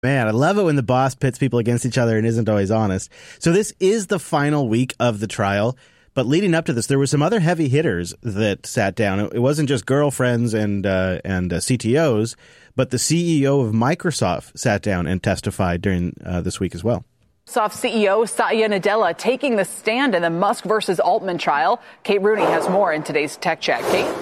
Man, I love it when the boss pits people against each other and isn't always honest. So this is the final week of the trial. But leading up to this, there were some other heavy hitters that sat down. It wasn't just girlfriends and CTOs, but the CEO of Microsoft sat down and testified during this week as well. Microsoft CEO Satya Nadella taking the stand in the Musk versus Altman trial. Kate Rooney has more in today's Tech Check. Kate?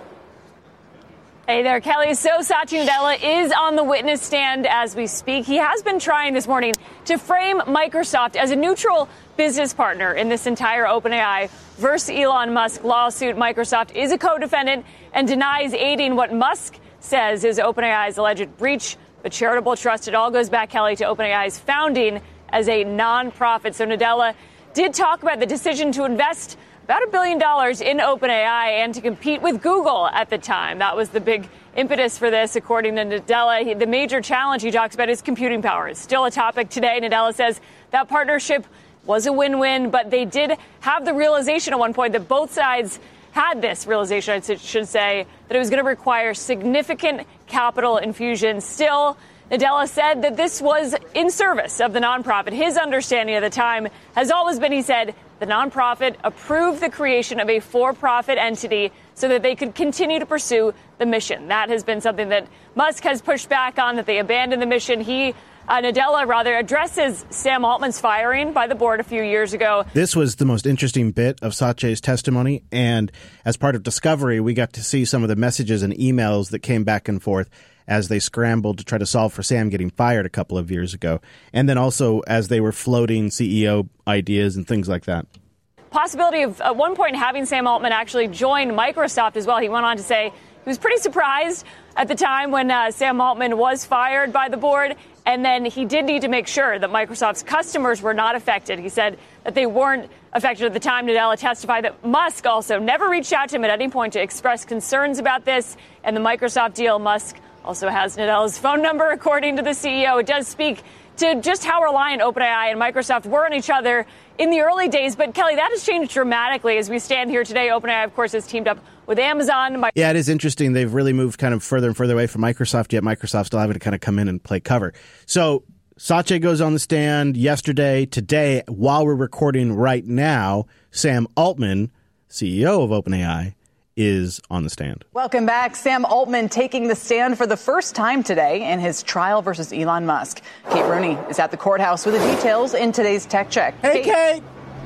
Hey there, Kelly. So Satya Nadella is on the witness stand as we speak. He has been trying this morning to frame Microsoft as a neutral business partner in this entire OpenAI versus Elon Musk lawsuit. Microsoft is a co-defendant and denies aiding what Musk says is OpenAI's alleged breach. But charitable trust, it all goes back, Kelly, to OpenAI's founding as a nonprofit. So Nadella did talk about the decision to invest about $1 billion in OpenAI and to compete with Google at the time. That was the big impetus for this, according to Nadella. The major challenge he talks about is computing power. It's still a topic today. Nadella says that partnership was a win-win, but they did have the realization at one point that both sides had this realization, I should say, that it was going to require significant capital infusion. Still, Nadella said that this was in service of the nonprofit. His understanding at the time has always been, he said, the nonprofit approved the creation of a for-profit entity so that they could continue to pursue the mission. That has been something that Musk has pushed back on, that they abandoned the mission. Nadella addresses Sam Altman's firing by the board a few years ago. This was the most interesting bit of Satya's testimony, and as part of Discovery, we got to see some of the messages and emails that came back and forth as they scrambled to try to solve for Sam getting fired a couple of years ago, and then also as they were floating CEO ideas and things like that. Possibility of, at one point, having Sam Altman actually join Microsoft as well. He went on to say he was pretty surprised at the time when Sam Altman was fired by the board, and then he did need to make sure that Microsoft's customers were not affected. He said that they weren't affected at the time. Nadella testified that Musk also never reached out to him at any point to express concerns about this and the Microsoft deal. Musk also has Nadella's phone number, according to the CEO. It does speak to just how reliant OpenAI and Microsoft were on each other in the early days. But, Kelly, that has changed dramatically as we stand here today. OpenAI, of course, has teamed up with Amazon. Yeah, it is interesting. They've really moved kind of further and further away from Microsoft, yet Microsoft still having to kind of come in and play cover. So Satya goes on the stand yesterday. Today, while we're recording right now, Sam Altman, CEO of OpenAI, is on the stand. Welcome back. Sam Altman taking the stand for the first time today in his trial versus Elon Musk. Kate Rooney is at the courthouse with the details in today's Tech Check. Hey, Kate.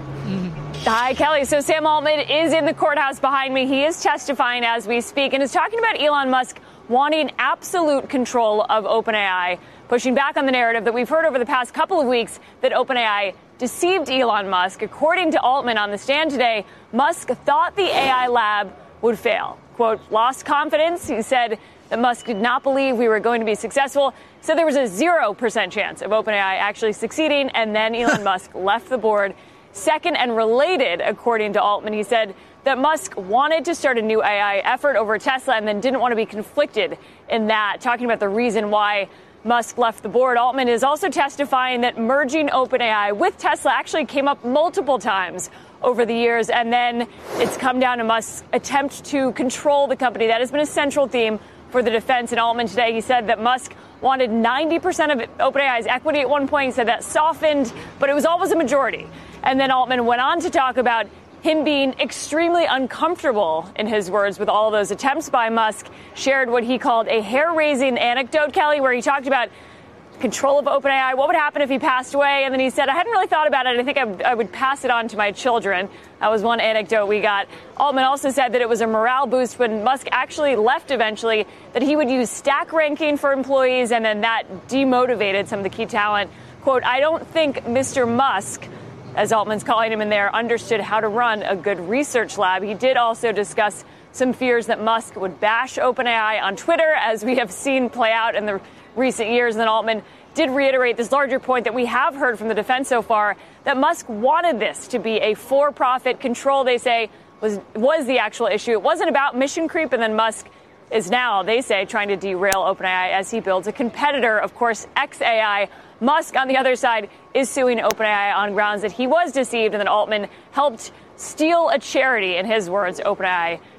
Hi, Kelly. So Sam Altman is in the courthouse behind me. He is testifying as we speak and is talking about Elon Musk wanting absolute control of OpenAI, pushing back on the narrative that we've heard over the past couple of weeks that OpenAI deceived Elon Musk. According to Altman on the stand today, Musk thought the AI lab would fail. Quote, lost confidence. He said that Musk did not believe we were going to be successful. So there was a 0% chance of OpenAI actually succeeding. And then Elon Musk left the board. Second and related, according to Altman, he said that Musk wanted to start a new AI effort over Tesla and then didn't want to be conflicted in that, talking about the reason why Musk left the board. Altman is also testifying that merging OpenAI with Tesla actually came up multiple times over the years, and then it's come down to Musk's attempt to control the company. That has been a central theme for the defense. And Altman today, he said that Musk wanted 90% of OpenAI's equity at one point. He said that softened, but it was always a majority. And then Altman went on to talk about him being extremely uncomfortable, in his words, with all of those attempts by Musk, shared what he called a hair-raising anecdote, Kelly, where he talked about control of OpenAI. What would happen if he passed away? And then he said, I hadn't really thought about it. I think I would pass it on to my children. That was one anecdote we got. Altman also said that it was a morale boost when Musk actually left eventually, that he would use stack ranking for employees, and then that demotivated some of the key talent. Quote, I don't think Mr. Musk, as Altman's calling him in there, understood how to run a good research lab. He did also discuss some fears that Musk would bash OpenAI on Twitter, as we have seen play out in the recent years. And then Altman did reiterate this larger point that we have heard from the defense so far, that Musk wanted this to be a for-profit control, they say, was the actual issue. It wasn't about mission creep, and then Musk is now, they say, trying to derail OpenAI as he builds a competitor, of course, xAI. Musk, on the other side, is suing OpenAI on grounds that he was deceived and that Altman helped steal a charity, in his words. OpenAI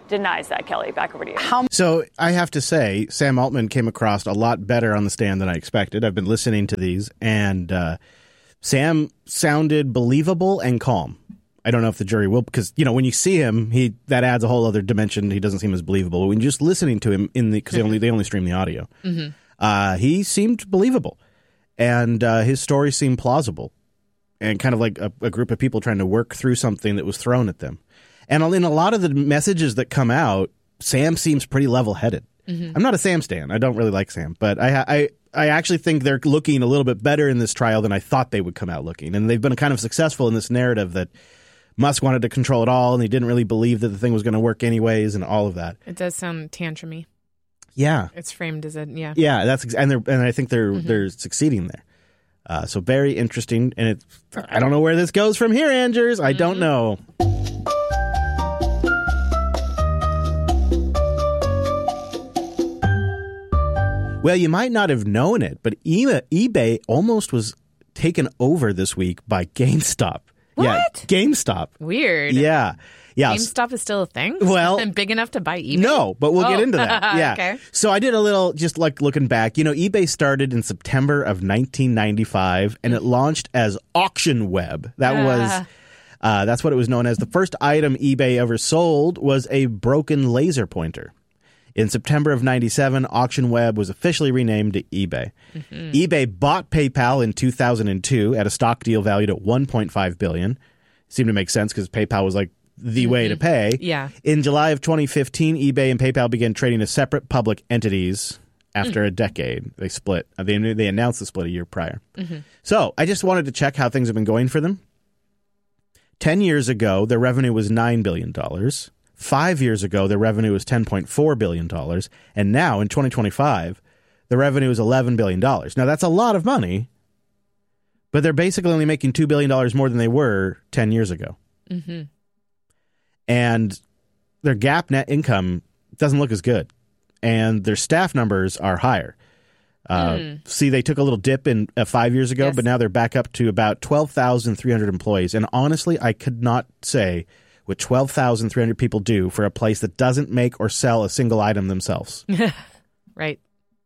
denies that. Kelly, back over to you. So I have to say, Sam Altman came across a lot better on the stand than I expected. I've been listening to these, and Sam sounded believable and calm. I don't know if the jury will, because, you know, when you see him, that adds a whole other dimension. He doesn't seem as believable. When you're just listening to him because they only stream the audio, he seemed believable, and his story seemed plausible, and kind of like a group of people trying to work through something that was thrown at them. And in a lot of the messages that come out, Sam seems pretty level-headed. I'm not a Sam stan. I don't really like Sam, but I actually think they're looking a little bit better in this trial than I thought they would come out looking, and they've been kind of successful in this narrative that Musk wanted to control it all, and he didn't really believe that the thing was going to work anyways, and all of that. It does sound tantrumy. Yeah, it's framed as a yeah. And I think they're succeeding there. So very interesting, and I don't know where this goes from here, Andrews. I don't know. Well, you might not have known it, but eBay almost was taken over this week by GameStop. What? Yeah, GameStop. Weird. Yeah. GameStop is still a thing? Well, and big enough to buy eBay? No, but we'll get into that. Yeah. Okay. So I did a little, just like looking back, you know, eBay started in September of 1995, and it launched as Auction Web. That's what it was known as. The first item eBay ever sold was a broken laser pointer. In September of 97, Auction Web was officially renamed to eBay. eBay bought PayPal in 2002 at a stock deal valued at $1.5 billion. Seemed to make sense because PayPal was like the way to pay. Yeah. In July of 2015, eBay and PayPal began trading as separate public entities after a decade. They split. They announced the split a year prior. So I just wanted to check how things have been going for them. 10 years ago, their revenue was $9 billion. 5 years ago, their revenue was $10.4 billion. And now, in 2025, the revenue is $11 billion. Now, that's a lot of money, but they're basically only making $2 billion more than they were 10 years ago. And their GAAP net income doesn't look as good. And their staff numbers are higher. See, they took a little dip in 5 years ago, but now they're back up to about 12,300 employees. And honestly, I could not say what 12,300 people do for a place that doesn't make or sell a single item themselves. Right.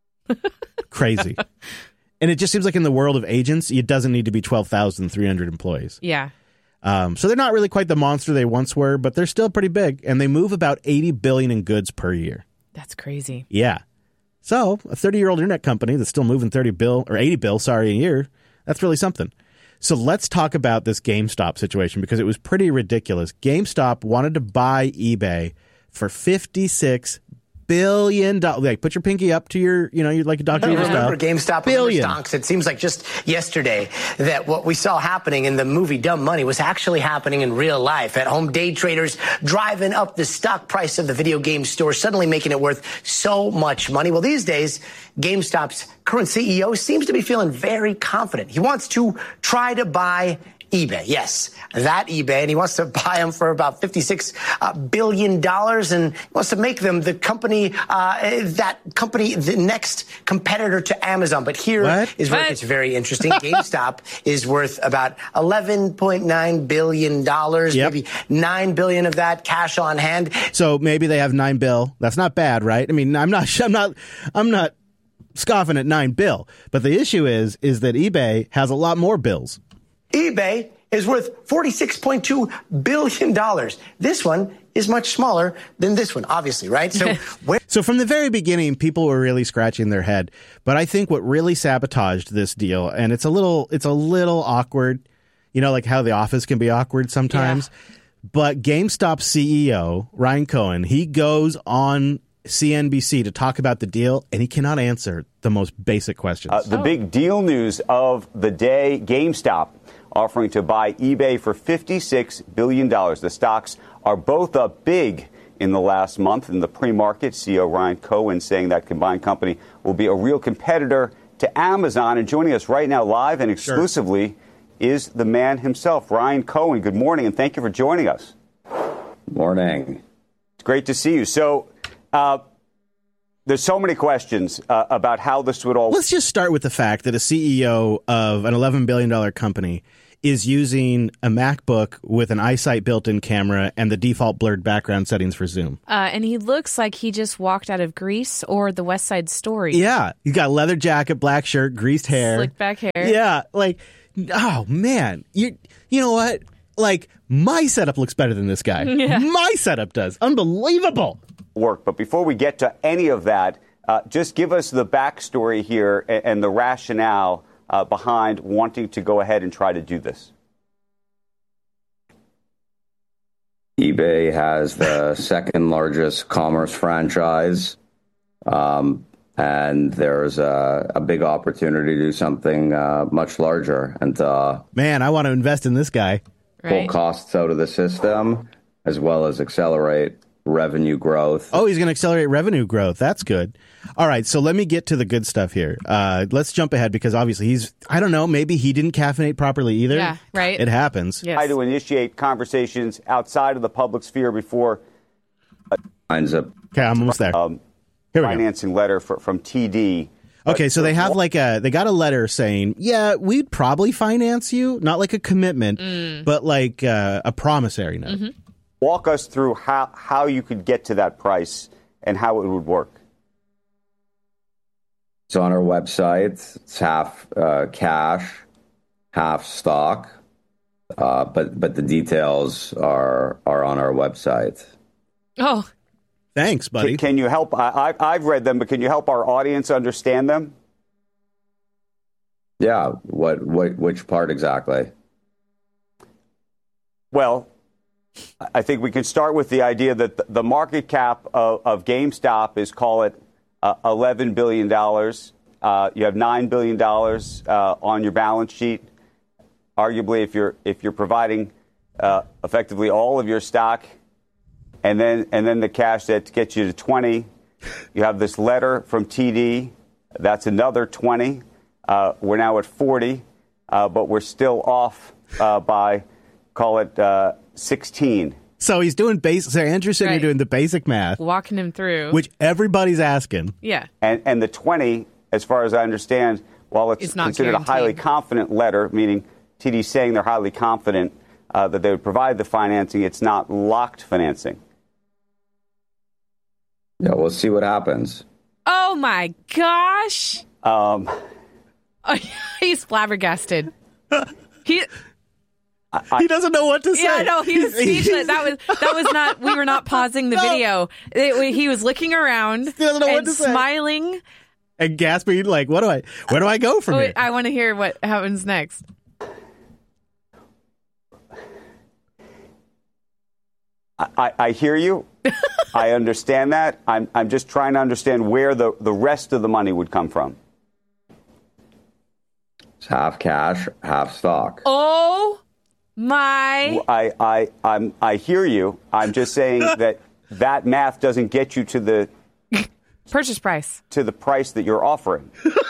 Crazy. And it just seems like in the world of agents, it doesn't need to be 12,300 employees. Yeah. So they're not really quite the monster they once were, but they're still pretty big. And they move about $80 billion in goods per year. That's crazy. Yeah. So a 30-year-old internet company that's still moving $80 billion a year, that's really something. So let's talk about this GameStop situation because it was pretty ridiculous. GameStop wanted to buy eBay for $56 billion. Like, put your pinky up to your, you're like a doctor. I remember GameStop stonks. It seems like just yesterday that what we saw happening in the movie Dumb Money was actually happening in real life. At home, day traders driving up the stock price of the video game store, suddenly making it worth so much money. Well, these days, GameStop's current CEO seems to be feeling very confident. He wants to try to buy eBay. Yes, that eBay. And he wants to buy them for about $56 billion. And he wants to make them the company, the next competitor to Amazon. But here is where it gets very interesting. GameStop is worth about $11.9 billion. Maybe $9 billion of that cash on hand. So maybe they have $9 billion. That's not bad, right? I mean, I'm not scoffing at $9 billion. But the issue is that eBay has a lot more bills. eBay is worth $46.2 billion. This one is much smaller than this one, obviously, right? So from the very beginning, people were really scratching their head. But I think what really sabotaged this deal, and it's a little awkward, like how The Office can be awkward sometimes. Yeah. But GameStop CEO, Ryan Cohen, he goes on CNBC to talk about the deal, and he cannot answer the most basic questions. The big deal news of the day, GameStop offering to buy eBay for $56 billion. The stocks are both up big in the last month. In the pre-market, CEO Ryan Cohen saying that combined company will be a real competitor to Amazon. And joining us right now live and exclusively is the man himself, Ryan Cohen. Good morning, and thank you for joining us. Morning. It's great to see you. So there's so many questions about how this would all... Let's just start with the fact that a CEO of an $11 billion company is using a MacBook with an iSight built-in camera and the default blurred background settings for Zoom. And he looks like he just walked out of Grease or The West Side Story. Yeah. He's got a leather jacket, black shirt, greased hair. Slick back hair. Yeah. Like, oh, man. You know what? Like, my setup looks better than this guy. Yeah. My setup does. Unbelievable. Work. But before we get to any of that, just give us the backstory here and the rationale behind wanting to go ahead and try to do this. eBay has the second largest commerce franchise, and there's a big opportunity to do something much larger and Man, I want to invest in this guy. pull costs out of the system as well as accelerate revenue growth. Oh, he's going to accelerate revenue growth. That's good. All right, so let me get to the good stuff here. Let's jump ahead because obviously I don't know, maybe he didn't caffeinate properly either. Yeah, right. It happens. Yes. Try to initiate conversations outside of the public sphere before Lines up. Okay, I'm almost there. Here we go. financing letter from TD. Okay, so they have they got a letter saying, yeah, we'd probably finance you, not like a commitment, but like a promissory note. Mm-hmm. Walk us through how you could get to that price and how it would work. It's on our website. It's half cash, half stock, but the details are on our website. Oh, Thanks, buddy. Can you help? I've read them, but can you help our audience understand them? Yeah, which part exactly? Well, I think we can start with the idea that the market cap of GameStop is, call it, $11 billion. You have $9 billion on your balance sheet. Arguably, if you're providing effectively all of your stock, and then the cash that gets you to 20, you have this letter from TD. That's another 20. We're now at 40, but we're still off by, call it, 16. So he's doing so Andrew said you're Right. doing the basic math, walking him through. which everybody's asking. Yeah. And the 20, as far as I understand, while it's not considered a highly guaranteed. confident letter, meaning TD saying they're highly confident that they would provide the financing, it's not locked financing. Yeah, we'll see what happens. Oh, my gosh. He's flabbergasted. He doesn't know what to say. Yeah, no, he was speechless. That was not. We were not pausing the video. He was looking around doesn't know what and to say. smiling. And gasping, like, where do I go from here? I want to hear what happens next. I hear you. I understand that. I'm just trying to understand where the rest of the money would come from. It's half cash, half stock. Oh my! I hear you. I'm just saying that math doesn't get you to the Purchase price. to the price that you're offering.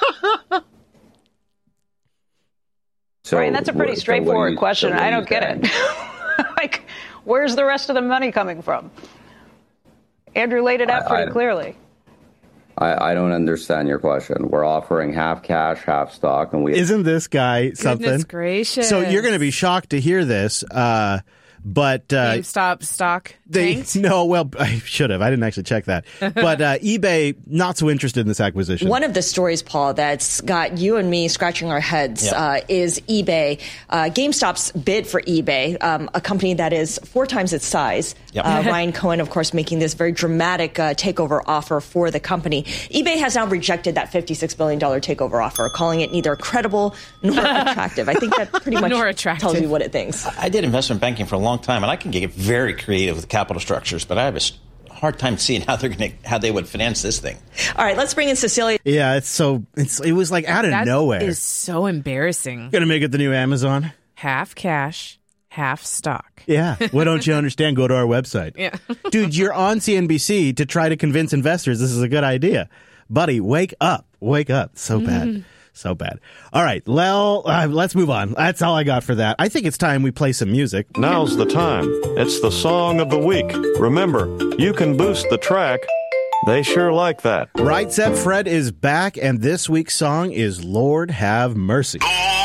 So Brian, that's a pretty straightforward question. I don't get it. Like, where's the rest of the money coming from? Andrew laid it out pretty clearly. I don't understand your question. We're offering half cash, half stock, and Isn't this guy something? Goodness gracious! So you're going to be shocked to hear this, but GameStop stock tanked? No, well, I should have. I didn't actually check that. But eBay not so interested in this acquisition. One of the stories, Paul, that's got you and me scratching our heads is eBay. GameStop's bid for eBay, a company that is 4 times its size. Ryan Cohen, of course, making this very dramatic takeover offer for the company. eBay has now rejected that $56 billion takeover offer, calling it neither credible nor attractive. I think that pretty much tells you what it thinks. I did investment banking for a long time, and I can get very creative with capital structures, but I have a hard time seeing how they would finance this thing. All right, let's bring in Cecilia. Yeah, it was like out of nowhere. That is so embarrassing. Gonna make it the new Amazon. Half cash, half stock. Yeah. What don't you understand? Go to our website. Yeah. Dude, you're on CNBC to try to convince investors this is a good idea. Buddy, wake up. Wake up. So bad. So bad. All right, well, let's move on. That's all I got for that. I think it's time we play some music. Now's the time. It's the song of the week. Remember, you can boost the track. They sure like that. Right Set Fred is back, and this week's song is Lord Have Mercy.